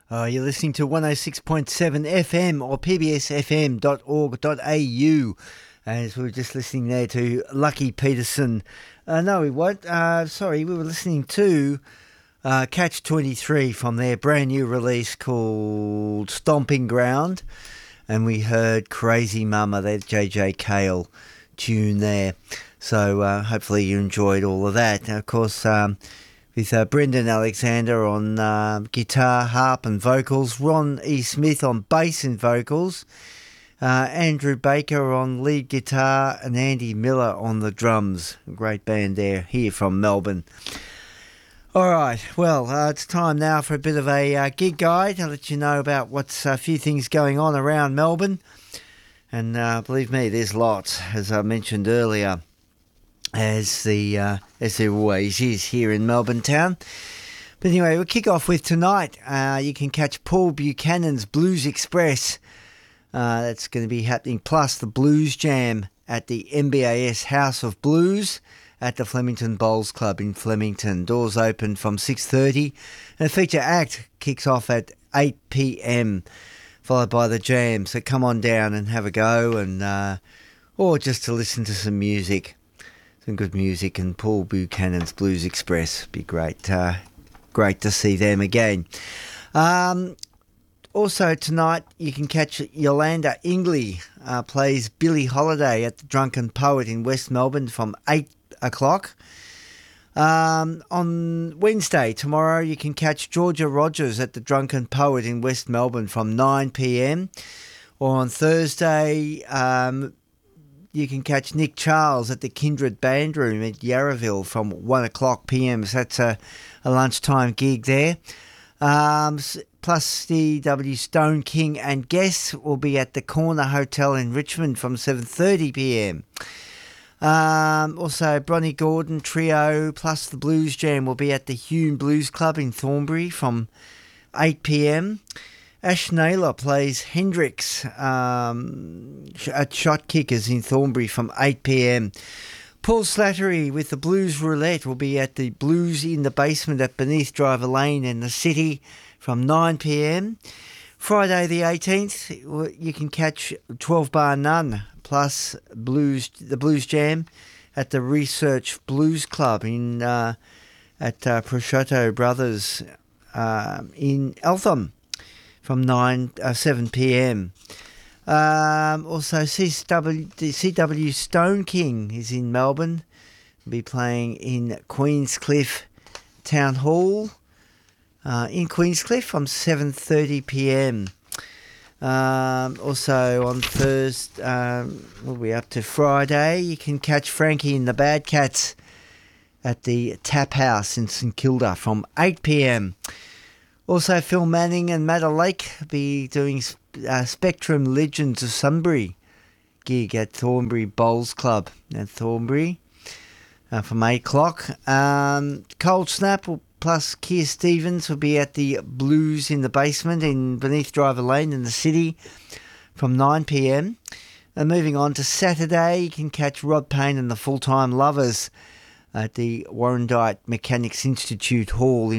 You're listening to 106.7 FM or pbsfm.org.au. As we were just listening there to Lucky Peterson. No, we won't. We were listening to Catch 23 from their brand new release called Stomping Ground. And we heard Crazy Mama, that JJ Cale tune there. So hopefully you enjoyed all of that. And of course, with Brendan Alexander on guitar, harp and vocals, Ron E. Smith on bass and vocals, Andrew Baker on lead guitar and Andy Miller on the drums. Great band there, here from Melbourne. All right, well, it's time now for a bit of a gig guide. I'll let you know about what's a few things going on around Melbourne. And believe me, there's lots, as I mentioned earlier, as there always is here in Melbourne town. But anyway, we'll kick off with tonight. You can catch Paul Buchanan's Blues Express. That's going to be happening, plus the Blues Jam at the MBAS House of Blues at the Flemington Bowls Club in Flemington. Doors open from 6:30, and the feature act kicks off at 8 p.m, followed by the jam. So come on down and have a go, and or just to listen to some music. Some good music, and Paul Buchanan's Blues Express. Be great. Great to see them again. Also tonight you can catch Yolanda Ingley plays Billie Holiday at the Drunken Poet in West Melbourne from 8 o'clock. On Wednesday, tomorrow, you can catch Georgia Rogers at the Drunken Poet in West Melbourne from 9 p.m. Or on Thursday, you can catch Nick Charles at the Kindred Band Room at Yarraville from 1 o'clock p.m. So that's a lunchtime gig there. Plus CW Stone King and guests will be at the Corner Hotel in Richmond from 7:30 p.m. Also, Bronnie Gordon Trio plus the Blues Jam will be at the Hume Blues Club in Thornbury from 8 p.m. Ash Naylor plays Hendrix at Shot Kickers in Thornbury from 8 p.m. Paul Slattery with the Blues Roulette will be at the Blues in the Basement at Beneath Driver Lane in the city from 9 p.m. Friday the 18th, you can catch 12 Bar None plus the Blues Jam at the Research Blues Club at Prosciutto Brothers in Eltham from 7 p.m. Also, CW Stone King is in Melbourne. Will be playing in Queenscliff Town Hall in Queenscliff from 7:30 p.m. Also on Thursday, we'll be up to Friday. You can catch Frankie and the Bad Cats at the Tap House in St Kilda from 8 p.m. Also, Phil Manning and Matta Lake be doing Spectrum Legends of Sunbury gig at Thornbury Bowls Club at Thornbury from 8 o'clock. Cold Snap plus Keir Stevens will be at the Blues in the Basement in Beneath Driver Lane in the city from 9 p.m. And moving on to Saturday, you can catch Rod Payne and the Full-Time Lovers at the Warrandyte Mechanics Institute Hall in